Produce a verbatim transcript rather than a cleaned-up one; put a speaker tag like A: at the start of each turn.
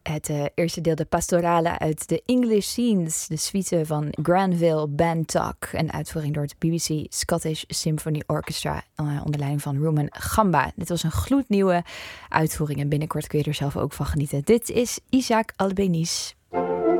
A: Het uh, eerste deel, de pastorale uit de English Scenes, de suite van Granville Bantock. Een uitvoering door het B B C Scottish Symphony Orchestra uh, onder leiding van Rumen Gamba. Dit was een gloednieuwe uitvoering en binnenkort kun je er zelf ook van genieten. Dit is Isaac Albeniz.